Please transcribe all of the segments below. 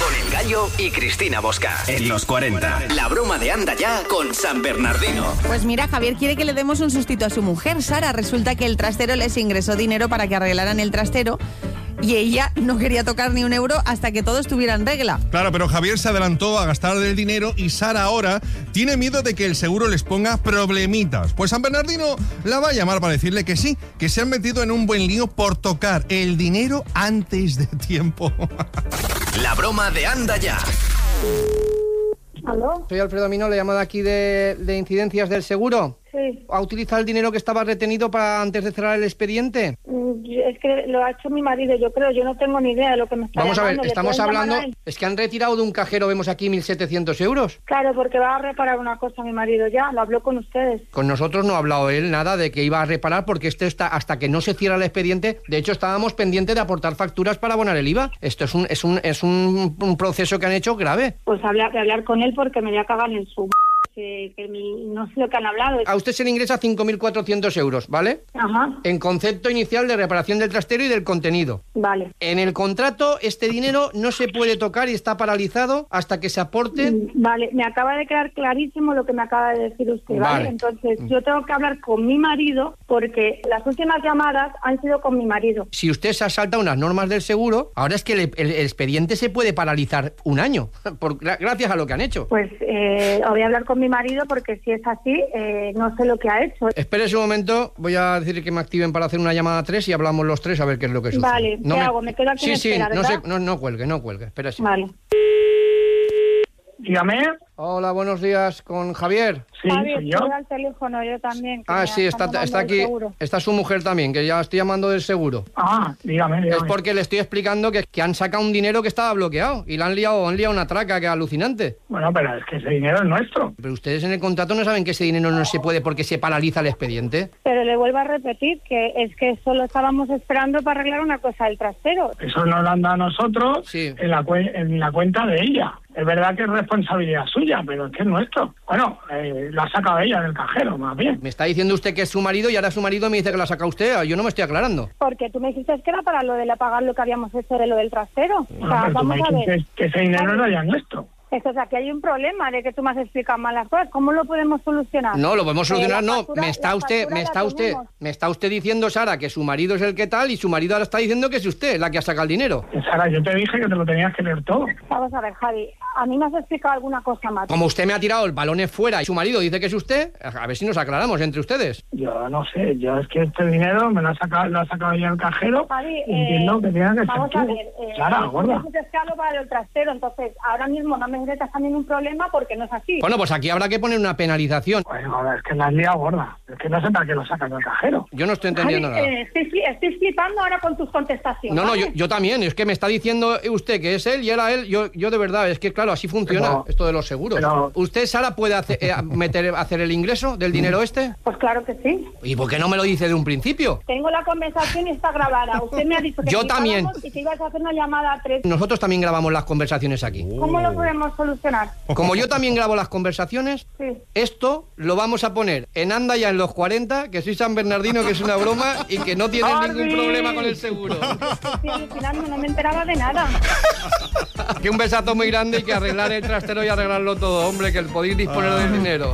Con El Gallo y Cristina Bosca. En los 40. La broma de Anda Ya con San Bernardino. Pues mira, Javier quiere que le demos un sustito a su mujer, Sara. Resulta que el trastero les ingresó dinero para que arreglaran el trastero y ella no quería tocar ni un euro hasta que todo estuviera en regla. Claro, pero Javier se adelantó a gastar el dinero y Sara ahora tiene miedo de que el seguro les ponga problemitas. Pues San Bernardino la va a llamar para decirle que sí, que se han metido en un buen lío por tocar el dinero antes de tiempo. La broma de Anda Ya. ¿Aló? Soy Alfredo Amino, le llamo de aquí de incidencias del seguro. Sí. ¿Ha utilizado el dinero que estaba retenido para antes de cerrar el expediente? Es que lo ha hecho mi marido, yo creo. Yo no tengo ni idea de lo que me está Vamos llamando. a ver, estamos hablando... Es que han retirado de un cajero, vemos aquí, 1.700 euros. Claro, porque va a reparar una cosa mi marido ya. Lo habló con ustedes. Con nosotros no ha hablado él nada de que iba a reparar porque esto está hasta que no se cierra el expediente. De hecho, estábamos pendientes de aportar facturas para abonar el IVA. Esto es un proceso que han hecho grave. Pues hablar con él porque me voy a cagar en su... no sé lo que han hablado. A usted se le ingresa 5.400 euros, ¿vale? Ajá. En concepto inicial de reparación del trastero y del contenido. Vale. En el contrato, este dinero no se puede tocar y está paralizado hasta que se aporte... Vale, me acaba de quedar clarísimo lo que me acaba de decir usted, ¿vale? Vale. Entonces, yo tengo que hablar con mi marido porque las últimas llamadas han sido con mi marido. Si usted se ha saltado unas normas del seguro, ahora es que el expediente se puede paralizar un año, gracias a lo que han hecho. Pues voy a hablar con mi marido porque si es así, no sé lo que ha hecho. Espérese un momento, voy a decir que me activen para hacer una llamada 3 y hablamos los tres a ver qué es lo que sucede. Vale, ¿qué hago? ¿Me quedo aquí en espera, verdad? No cuelgue, espérese. Vale. Dígame. Hola, buenos días, ¿con Javier? Sí, Javier, soy yo. estoy al teléfono, yo también. Sí, está aquí, está su mujer también, que ya estoy llamando del seguro. Dígame. Es porque le estoy explicando que han sacado un dinero que estaba bloqueado y le han liado una traca que es alucinante. Bueno, pero es que ese dinero es nuestro. Pero ustedes en el contrato no saben que ese dinero no se puede porque se paraliza el expediente. Pero le vuelvo a repetir que es que solo estábamos esperando para arreglar una cosa del trastero. Eso nos lo han dado a nosotros Sí. en la cuenta de ella. Es verdad que es responsabilidad suya, pero es que es nuestro. Bueno, lo ha sacado ella del cajero, más bien. Me está diciendo usted que es su marido y ahora su marido me dice que la saca usted. Yo no me estoy aclarando. Porque tú me dijiste que era para lo de pagar lo que habíamos hecho de lo del trastero. Bueno, pero tú me dijiste que ese dinero era ya nuestro. O sea, que hay un problema de que tú me has explicado mal las cosas. ¿Cómo lo podemos solucionar? No, lo podemos solucionar, La no. factura- Me está la usted factura me está usted diciendo, Sara, que su marido es el que tal y su marido ahora está diciendo que es usted la que ha sacado el dinero. Sara, yo te dije que te lo tenías que leer todo. Vamos a ver, Javi, a mí me has explicado alguna cosa más. Como usted me ha tirado el balón fuera y su marido dice que es usted, a ver si nos aclaramos entre ustedes. Yo no sé, yo es que este dinero me lo ha sacado ella el cajero. Javi, y entiendo que tenga que vamos ser a tú. ver, Sara, gorda. tú dices que hablo para el trastero, entonces ahora mismo no me metas también un problema porque no es así. Bueno, pues aquí habrá que poner una penalización. Bueno, a ver, es que la has liado gorda. Es que no sé para qué lo sacan del cajero. Yo no estoy entendiendo Javi, nada. estoy flipando ahora con tus contestaciones. No, ¿vale? yo también. Es que me está diciendo usted que es él y era él. Yo de verdad, es que claro, así funciona Pero- esto de los seguros. pero- ¿Usted, Sara, puede hacer el ingreso del dinero este? Pues claro que sí. ¿Y por qué no me lo dice de un principio? Tengo la conversación y está grabada. Usted me ha dicho que Yo flipábamos también. y que ibas a hacer una llamada a 3. Nosotros también grabamos las conversaciones aquí. ¿Cómo lo podemos solucionar? Como yo también grabo las conversaciones, Sí. esto lo vamos a poner en Anda Ya en los 40, que soy San Bernardino, que es una broma y que no tiene ningún problema con el seguro. Estoy alucinando, no me enteraba de nada. Que un besazo muy grande y que arreglar el trastero y arreglarlo todo, hombre, que podéis disponer del dinero.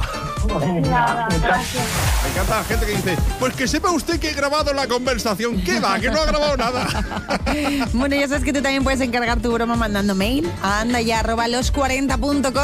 Nada, gracias. Me encanta la gente que dice, pues que sepa usted que he grabado la conversación. ¿Qué va? Que no ha grabado nada. Bueno, ya sabes que tú también puedes encargar tu broma mandando mail a andaya@los40.com.